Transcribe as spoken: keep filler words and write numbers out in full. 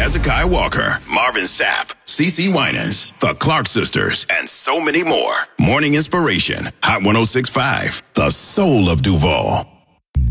Hezekiah Walker, Marvin Sapp, CeCe Winans, the Clark Sisters, and so many more. Morning Inspiration, Hot one oh six point five, the soul of Duval.